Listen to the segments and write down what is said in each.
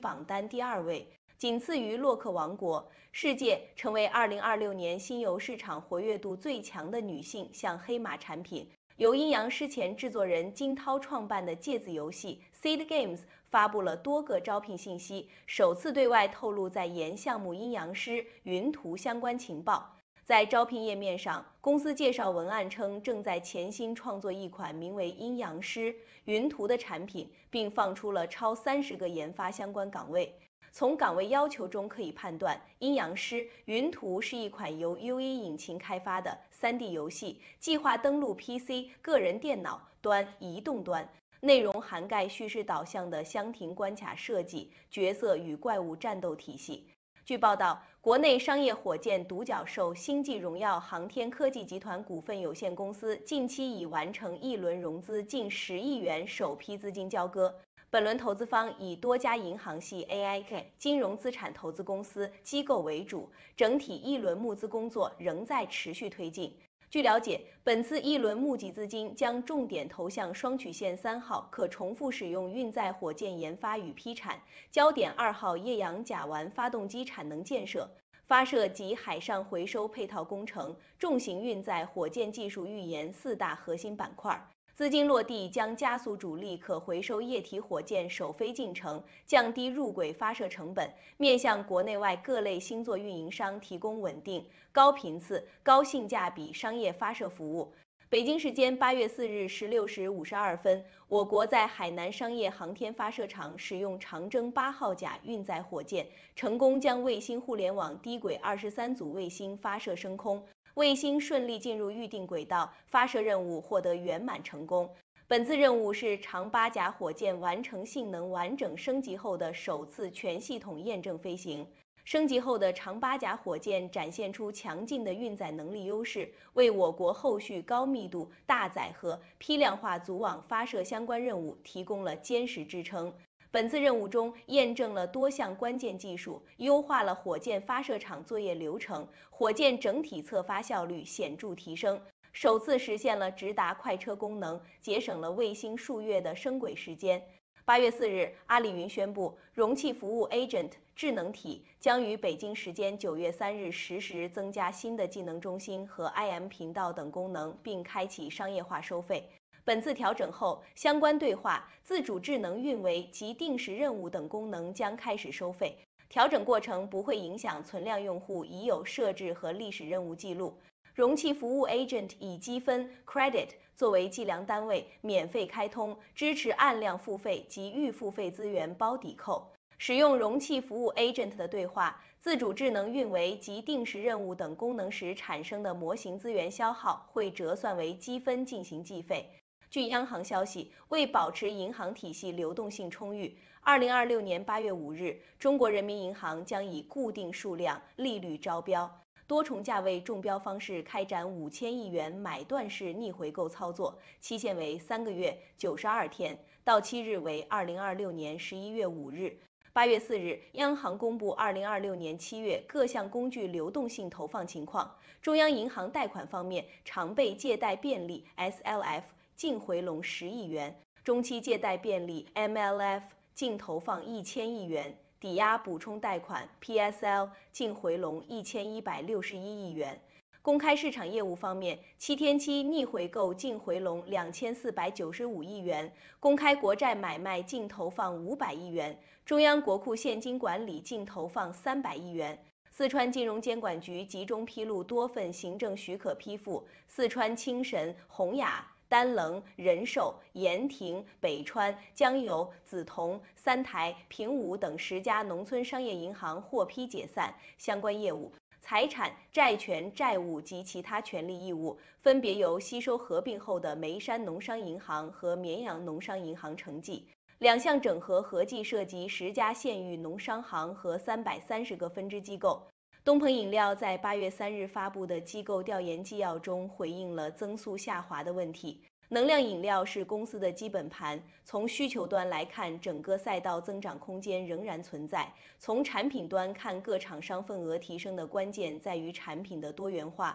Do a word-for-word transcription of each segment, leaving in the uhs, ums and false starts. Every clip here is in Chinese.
榜单第二位，仅次于洛克王国。世界成为二零二六年新游市场活跃度最强的女性向黑马产品。由阴阳师前制作人金涛创办的芥子游戏 Seed Games 发布了多个招聘信息，首次对外透露在研项目阴阳师云图相关情报。在招聘页面上，公司介绍文案称正在潜心创作一款名为阴阳师云图的产品，并放出了超三十个研发相关岗位。从岗位要求中可以判断，阴阳师云图是一款由 U E 引擎开发的 三 D 游戏，计划登陆 P C、个人电脑端、移动端。内容涵盖叙事导向的箱庭关卡设计、角色与怪物战斗体系。据报道，国内商业火箭独角兽星际荣耀航天科技集团股份有限公司近期已完成一轮融资近十亿元首批资金交割。本轮投资方以多家银行系 A I K 金融资产投资公司机构为主，整体一轮募资工作仍在持续推进。据了解，本次一轮募集资金将重点投向双曲线三号可重复使用运载火箭研发与批产，焦点二号液氧甲烷发动机产能建设、发射及海上回收配套工程、重型运载火箭技术预研四大核心板块。资金落地将加速主力可回收液体火箭首飞进程，降低入轨发射成本，面向国内外各类星座运营商提供稳定、高频次、高性价比商业发射服务。北京时间八月四日十六时五十二分，我国在海南商业航天发射场使用长征八号甲运载火箭，成功将卫星互联网低轨二十三组卫星发射升空。卫星顺利进入预定轨道，发射任务获得圆满成功。本次任务是长八甲火箭完成性能完整升级后的首次全系统验证飞行。升级后的长八甲火箭展现出强劲的运载能力优势，为我国后续高密度、大载荷、批量化组网发射相关任务提供了坚实支撑。本次任务中验证了多项关键技术，优化了火箭发射场作业流程，火箭整体测发效率显著提升，首次实现了直达快车功能，节省了卫星数月的升轨时间。八月四日，阿里云宣布，容器服务 Agent 智能体将于北京时间九月三日十时增加新的技能中心和 I M 频道等功能，并开启商业化收费。本次调整后，相关对话、自主智能运维及定时任务等功能将开始收费。调整过程不会影响存量用户已有设置和历史任务记录。容器服务 Agent 以积分 Credit 作为计量单位，免费开通，支持按量付费及预付费资源包抵扣。使用容器服务 Agent 的对话、自主智能运维及定时任务等功能时产生的模型资源消耗会折算为积分进行计费。据央行消息，为保持银行体系流动性充裕，二零二六年八月五日，中国人民银行将以固定数量、利率招标、多重价位中标方式开展五千亿元买断式逆回购操作，期限为三个月九十二天，到期日为二零二六年十一月五日。八月四日，央行公布二零二六年七月各项工具流动性投放情况。中央银行贷款方面，常备借贷便利 S L F 净回笼十亿元，中期借贷便利 M L F 净投放一千亿元，抵押补充贷款 P S L 净回笼一千一百六十一亿元。公开市场业务方面，七天期逆回购净回笼两千四百九十五亿元，公开国债买卖净投放五百亿元，中央国库现金管理净投放三百亿元。四川金融监管局集中披露多份行政许可批复，四川青神、宏雅、丹棱、人寿、盐亭、北川、江油、梓潼、三台、平武等十家农村商业银行获批解散相关业务。财产、债权、债务及其他权利义务分别由吸收合并后的眉山农商银行和绵阳农商银行承继。两项整合合计涉及十家县域农商行和三百三十个分支机构。东鹏饮料在八月三日发布的机构调研纪要中回应了增速下滑的问题。能量饮料是公司的基本盘，从需求端来看，整个赛道增长空间仍然存在。从产品端看，各厂商份额提升的关键在于产品的多元化。过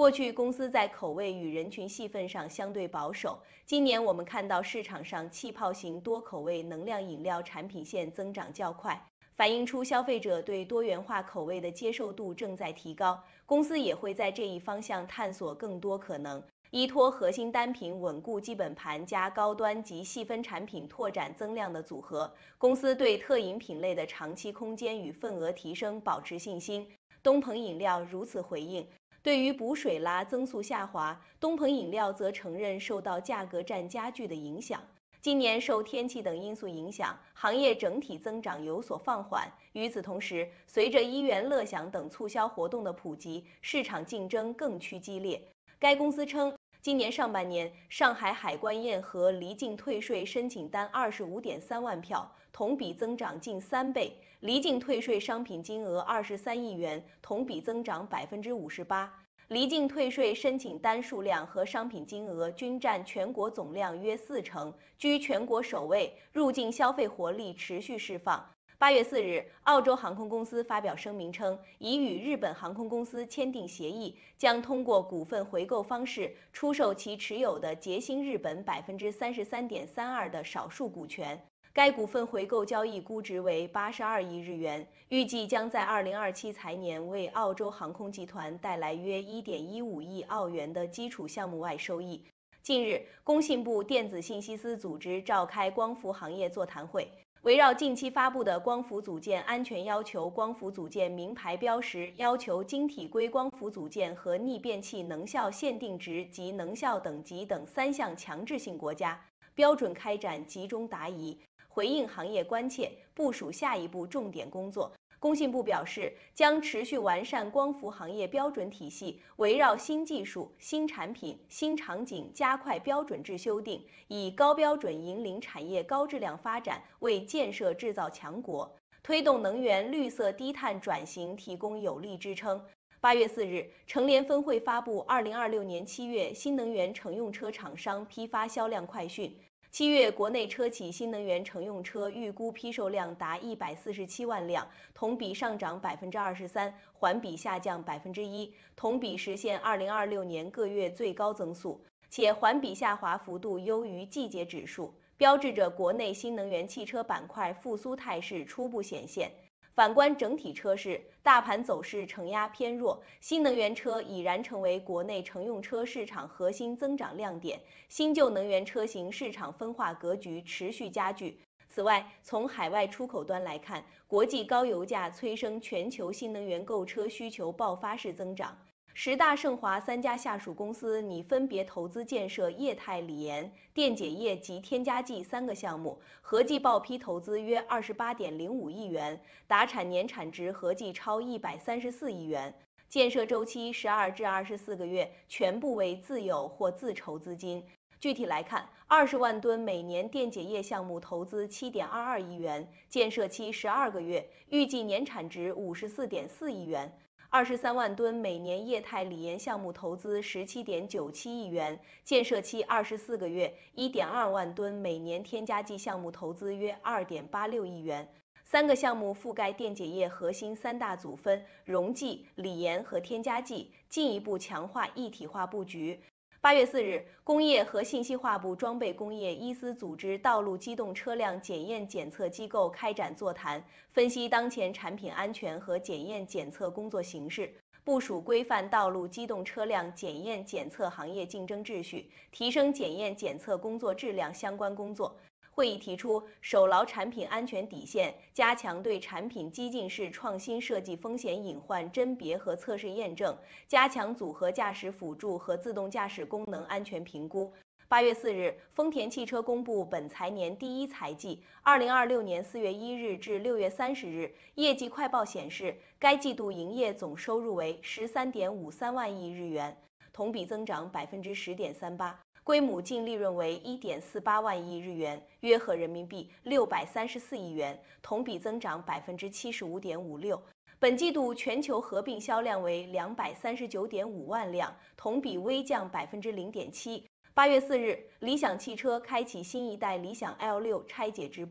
过去公司在口味与人群细分上相对保守，今年我们看到市场上气泡型多口味能量饮料产品线增长较快，反映出消费者对多元化口味的接受度正在提高。公司也会在这一方向探索更多可能。依托核心单品稳固基本盘加高端及细分产品拓展增量的组合，公司对特饮品类的长期空间与份额提升保持信心。东鹏饮料如此回应。对于补水拉增速下滑，东鹏饮料则承认受到价格战加剧的影响。今年受天气等因素影响，行业整体增长有所放缓。与此同时，随着一元乐享等促销活动的普及，市场竞争更趋激烈。该公司称，今年上半年，上海海关验核离境退税申请单二十五点三万票，同比增长近三倍；离境退税商品金额二十三亿元，同比增长百分之五十八。离境退税申请单数量和商品金额均占全国总量约四成，居全国首位。入境消费活力持续释放。八月四日，澳洲航空公司发表声明称，已与日本航空公司签订协议，将通过股份回购方式出售其持有的捷星日本百分之三十三点三二的少数股权。该股份回购交易估值为八十二亿日元，预计将在二零二七财年为澳洲航空集团带来约一点一五亿澳元的基础项目外收益。近日，工信部电子信息司组织召开光伏行业座谈会。围绕近期发布的光伏组件安全要求、光伏组件名牌标识要求、晶体硅光伏组件和逆变器能效限定值及能效等级等三项强制性国家标准开展集中答疑，回应行业关切，部署下一步重点工作。工信部表示，将持续完善光伏行业标准体系，围绕新技术、新产品、新场景加快标准制修订，以高标准引领产业高质量发展，为建设制造强国、推动能源绿色低碳转型提供有力支撑。八月四日，成联分会发布二零二六年七月新能源乘用车厂商批发销量快讯。七月国内车企新能源乘用车预估批售量达一百四十七万辆，同比上涨百分之二十三，环比下降百分之一，同比实现二零二六年各月最高增速，且环比下滑幅度优于季节指数，标志着国内新能源汽车板块复苏态势初步显现。反观整体车市，大盘走势承压偏弱，新能源车已然成为国内乘用车市场核心增长亮点，新旧能源车型市场分化格局持续加剧。此外，从海外出口端来看，国际高油价催生全球新能源购车需求爆发式增长。十大盛华三家下属公司拟分别投资建设液态锂盐、电解液及添加剂三个项目，合计报批投资约二十八点零五亿元，达产年产值合计超一百三十四亿元。建设周期十二至二十四个月，全部为自有或自筹资金。具体来看，二十万吨每年电解液项目投资七点二二亿元，建设期十二个月，预计年产值五十四点四亿元。二十三万吨每年液态锂盐项目投资十七点九七亿元，建设期二十四个月，一点二万吨每年添加剂项目投资约二点八六亿元。三个项目覆盖电解液核心三大组分：溶剂、锂盐和添加剂，进一步强化一体化布局。八月四日，工业和信息化部装备工业一司组织道路机动车辆检验检测机构开展座谈，分析当前产品安全和检验检测工作形势，部署规范道路机动车辆检验检测行业竞争秩序，提升检验检测工作质量相关工作。会议提出，守牢产品安全底线，加强对产品激进式创新设计风险隐患甄别和测试验证，加强组合驾驶辅助和自动驾驶功能安全评估。八月四日，丰田汽车公布本财年第一财季，二零二六年四月一日至六月三十日业绩快报显示，该季度营业总收入为十三点五三万亿日元，同比增长百分之十点三八。归母净利润为一点四八万亿日元，约合人民币六百三十四亿元，同比增长百分之七十五点五六。本季度全球合并销量为两百三十九点五万辆，同比微降百分之零点七。八月四日，理想汽车开启新一代理想 L 六拆解直播。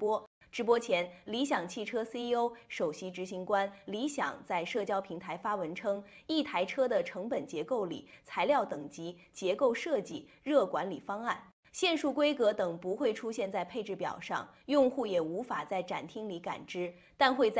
直播前，理想汽车 C E O、首席执行官李想在社交平台发文称，一台车的成本结构里，材料等级、结构设计、热管理方案、线束规格等不会出现在配置表上，用户也无法在展厅里感知，但会在